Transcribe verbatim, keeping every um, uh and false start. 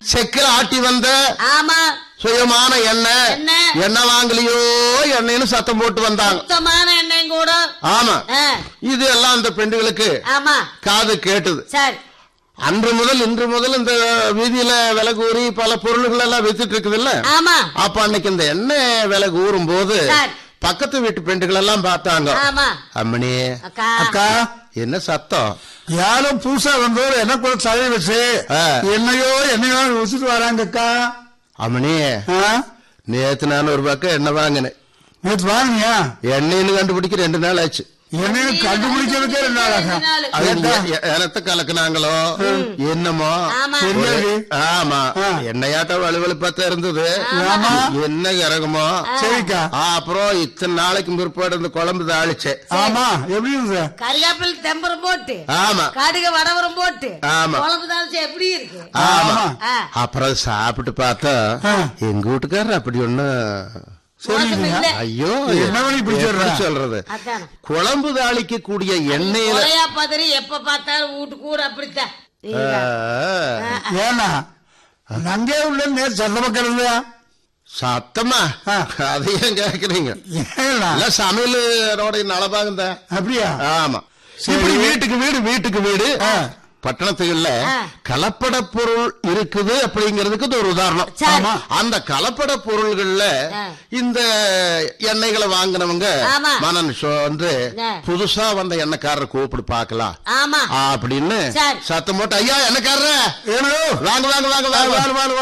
செக்கில் ஆட்டி வந்த ஆமா சுயமான எண்ணெய் எண்ணெய் வாங்கலையோ எண்ணெய்னு சத்தம் போட்டு வந்தாங்க. சுத்தமான எண்ணெய் கூட. ஆமா, இது எல்லாம் அந்த பெண்களுக்கு ஆமா காது கேட்டது. சரி, அன்று முதல் இன்று முதல் இந்த வீதியில விலை கூறி பல பொருள்கள் எல்லாம் வித்துட்டு இருக்குது இல்ல. ஆமா, அப்ப அன்னைக்கு இந்த எண்ணெய் விலை கூறும் போது பக்கத்து வீட்டு பெண்கள் எல்லாம் பார்த்தாங்க. அம்மணி அக்கா என்ன சத்தம், யாரும் புதுசா வந்தோர் என்ன கூட தலை வச்சு என்னையோ என்னையோ வச்சுட்டு வராங்க அக்கா. அம்மணி நேத்து நான் ஒரு பக்கம் எண்ணெய் வாங்கினேன். நேற்று வாங்கினியா? எண்ணெய்னு கண்டுபிடிக்க ரெண்டு நாள் ஆச்சு. என்னைய கண்டுபிடிக்கிறதுக்கே ரெண்டு நாள் எனத்த கலக்குனாங்களோ என்னமோ. ஆமா, எண்ணெயாட்டம் வலுவலுப்பாத்தான் இருந்தது. என்ன இறங்குமோ. சரிக்கா. அப்புறம் இத்தனை நாளைக்கு பிற்பாடு இந்த குழம்பு தாளிச்சேன். ஆமா, எப்படி இருந்தது? கரிகாப்பில் தெம்பரம் போட்டு ஆமா கடுகு வடவரம் போட்டு ஆமா குழம்பு தாளிச்சு எப்படி இருக்கு. ஆமா, அப்புறம் சாப்பிட்டு பார்த்தா எங்க வீட்டுக்காரர் அப்படி ஒண்ணு. ஐயோ, என்ன சொல்றது, குழம்பு தாளிக்க கூடிய எண்ணெயில பதறி எப்ப பார்த்தாலும் வீட்டு கூட அப்படித்தான். ஏன்னா அங்கே உள்ள நேர் சந்த பக்கம் இல்லையா சத்தமா அதையும் கேக்குறீங்க. சமையலோட நலபாகம் தான். அப்படியா? ஆமா, இப்படி வீட்டுக்கு வீடு வீட்டுக்கு வீடு பட்டணத்துக்குள்ள கலப்பட பொருள் இருக்குது அப்படிங்கிறதுக்கு ஒரு உதாரணம். அந்த கலப்பட பொருள்கள்ல இந்த எண்ணெய்களை வாங்கினவங்க மனன் வந்து புதுசா வந்த எண்ணெய்க்காரர் கூப்பிடு பாக்கலாம் அப்படின்னு சத்தம் போட்டு, ஐயா எண்ணெய்க்காரர் வாங்க வாங்க வாங்க வாங்க